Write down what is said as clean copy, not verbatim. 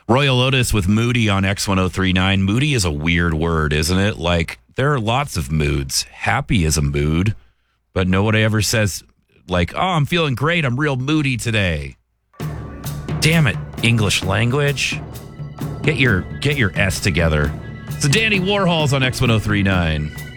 Royal Otis with Moody on X1039. Moody is a weird word, isn't it? Like, there are lots of moods. Happy is a mood, but nobody ever says, like, oh, I'm feeling great. I'm real moody today. Damn it, English language. Get your S together. So Danny Warhol's on X1039.